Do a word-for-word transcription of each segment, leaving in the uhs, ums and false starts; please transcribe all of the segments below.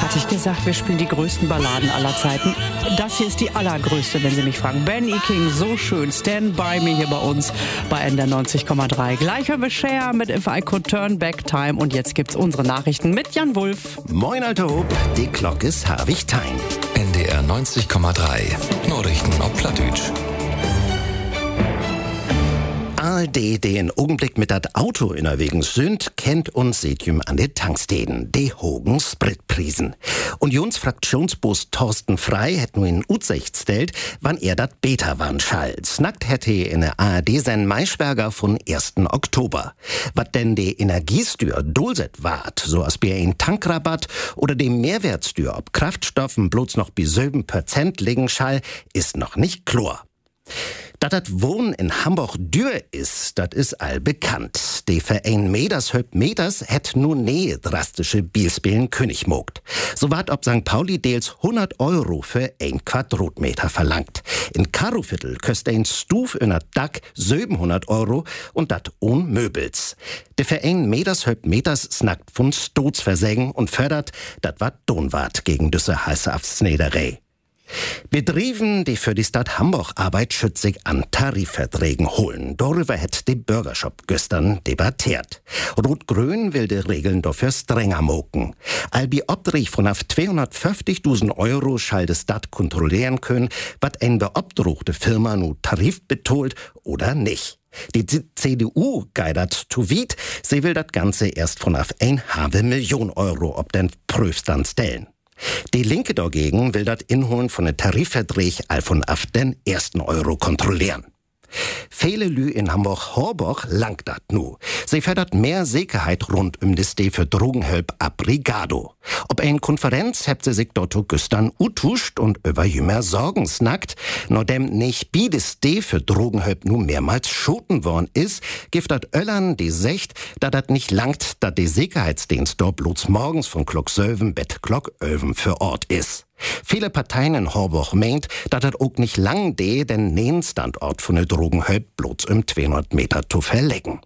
Hatte ich gesagt, wir spielen die größten Balladen aller Zeiten. Das hier ist die allergrößte, wenn Sie mich fragen. Ben E. King, so schön. Stand by me hier bei uns bei N D R neunzig Komma drei. Gleich hören wir Cher mit If I Could Turn Back Time. Und jetzt gibt's unsere Nachrichten mit Jan Wulff. Moin, alter Hub. Die Glock ist Harwig Tein. N D R neunzig Komma drei. Nachrichten auf Plattdeutsch. All die, die in Augenblick mit dat Auto innerwegens sind, kennt uns Setjum an de Tanksteden, de hogen Spritprisen. Unionsfraktionsbus Thorsten Frey hätt nur in Utsicht stellt, wann er dat Beta wann schall. Snackt hätte in der A R D sein Maischberger von ersten Oktober. Wat denn de Energiestür dolset wart, so as bei ein Tankrabatt oder dem Mehrwertstür ob Kraftstoffen bloß noch bis sieben Prozent legen schall, ist noch nicht klar. Dat dat Wohnen in Hamburg dür is, dat is all bekannt. De Verein Meters höp Meters hätt nun nähe drastische Bielspelen König mogt. So ward ob Sankt Pauli Deels hundert Euro für ein Quadratmeter verlangt. In Karroviertel köst ein Stuf in der Dack siebenhundert Euro und dat ohn Möbels. De Verein Meters höp Meters snackt von Stoz versägen und fördert, dat wat Donwart gegen düsse heiße Aftsnederei. Betrieben, die für die Stadt Hamburg Arbeit schützig an Tarifverträgen holen. Darüber hätt die Bürgershop gestern debattiert. Rot-Grün will die Regeln dafür strenger moken. Albi Obdrich von auf zweihundertfünfzigtausend Euro schall die Stadt kontrollieren können, wat ein beobdruchte Firma nu Tarif betolt oder nicht. Die C D U geidert zu weit, sie will das Ganze erst von auf ein halbe Million Euro ob den Prüfstand stellen. Die Linke dagegen will das Inholen von den Tarifverträgen all von auf den ersten Euro kontrollieren. Viele Lü in Hamburg-Horburg langt dat nu. Sie fördert mehr Sicherheit rund um das D für Drogenhilp ab Brigado. Ob ein Konferenz hebt sie sich dort gestern utuscht und über jünger Sorgen snackt, nur dem nicht bi das D für Drogenhilp nu mehrmals schoten worden is, gibt dat Öllern die Secht, da dat nicht langt, da die Sicherheitsdienst dort bloß morgens von Glock Söven bet Glock Öven für Ort is. Viele Parteien in Horburg meint, dass das auch nicht lang de den nähen Standort von der Drogenhilp bloß um zweihundert Meter zu verlegen.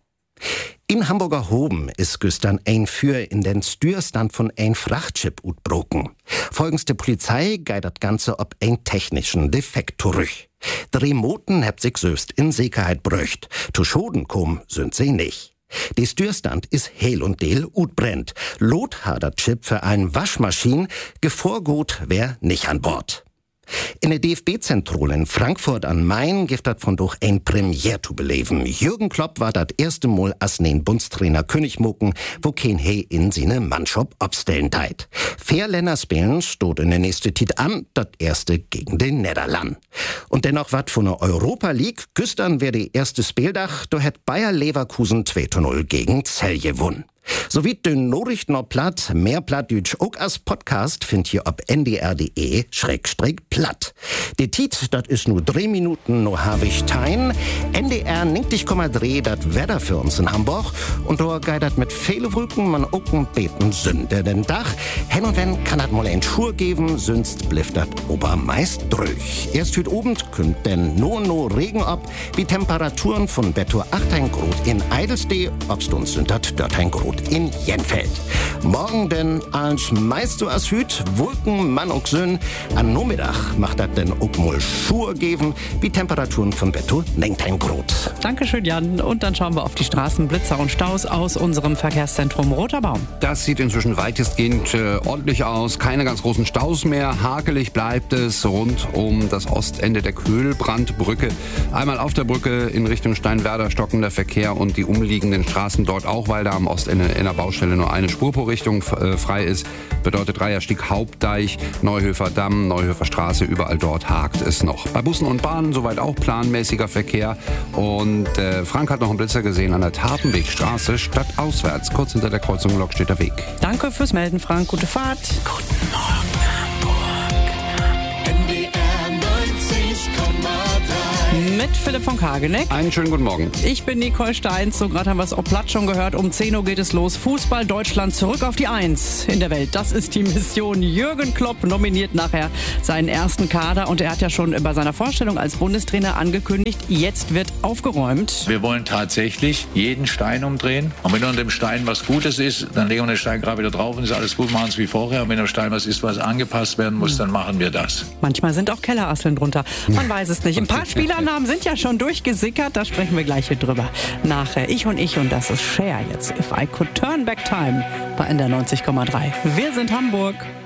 In Hamburger Hoben ist gestern ein Führer in den Stürstand von ein Frachtschiff utbroken. Folgens der Polizei geht das Ganze ob ein technischen Defekt zurück. Drei Moten habt sich selbst in Sicherheit bröcht. Zu Schoden kommen sind sie nicht. Die Stürstand ist hell und del utbrennt. Lot hat das Chip für einen Waschmaschinen, gevorgut wär nicht an Bord. In der D F B-Zentrale in Frankfurt am Main gibt das von durch ein Premiere zu beleben. Jürgen Klopp war das erste Mal als den Bundstrainer König mucken, wo kein He in seine Mannschaft abstellen teit. Vier Länder spielen steht in der nächste Tit an, das erste gegen den Niederland. Und dennoch wat von der Europa League, gestern wär die erste Spieldach, da hat Bayer Leverkusen zwei zu null gegen Zell gewonnen. So wie den Nachrichten auf Platt, mehr Plattdeutsch auch als Podcast findet ihr ob N D R punkt D E Schrägstrich platt. Die Tit, das ist nur drei Minuten, nur hab ich tein. N D R neunzig Komma drei, das Wetter für uns in Hamburg. Und da geht das mit viele Wolken, man auch ein beten Sünde den Dach. Hen und wenn kann das mal ein Schur geben, sonst blifft das obermeist durch. Erst heute Abend kümmt denn nur no Regen ab, wie Temperaturen von Betto achtzehn Grad in Eidelstee, obst uns sind das dörtchen Grad in Jenfeld. Morgen denn als meist so as Hüt, Wolken, Mann und Sön. An Nachmittag macht das denn auch mal Schuhe geben, wie Temperaturen von Betto neunzehn Grad. Dankeschön, Jan. Und dann schauen wir auf die Straßen, Blitzer und Staus aus unserem Verkehrszentrum Roter Baum. Das sieht inzwischen weitestgehend äh, ordentlich aus. Keine ganz großen Staus mehr. Hakelig bleibt es rund um das Ostende der Köhlbrandbrücke. Einmal auf der Brücke in Richtung Steinwerder stockender Verkehr und die umliegenden Straßen dort auch, weil da am Ostende in der Baustelle nur eine Spur pro Richtung äh, frei ist. Bedeutet Dreierstieg Hauptdeich, Neuhöfer Damm, Neuhöfer Straße, überall dort hakt es noch. Bei Bussen und Bahnen soweit auch planmäßiger Verkehr. Und äh, Frank hat noch einen Blitzer gesehen an der Tatenwegstraße, stadtauswärts, kurz hinter der Kreuzung Lockstädter Weg. Danke fürs Melden, Frank. Gute Fahrt. Guten Morgen, Hamburg. N D R neunzig Komma drei Mit Philipp von Kageneck. Einen schönen guten Morgen. Ich bin Nicole Steins. So gerade haben wir es auch platt schon gehört. Um zehn Uhr geht es los. Fußball Deutschland zurück auf die Eins in der Welt. Das ist die Mission. Jürgen Klopp nominiert nachher seinen ersten Kader. Und er hat ja schon bei seiner Vorstellung als Bundestrainer angekündigt, jetzt wird aufgeräumt. Wir wollen tatsächlich jeden Stein umdrehen. Und wenn unter dem Stein was Gutes ist, dann legen wir den Stein gerade wieder drauf und ist alles gut, machen es wie vorher. Und wenn am Stein was ist, was angepasst werden muss, dann machen wir das. Manchmal sind auch Kellerasseln drunter. Man weiß es nicht. Ein paar Spielernamen sind ja schon durchgesickert. Da sprechen wir gleich hier drüber. Nachher Ich und Ich und das ist Cher jetzt. If I Could Turn Back Time bei N D R neunzig Komma drei. Wir sind Hamburg.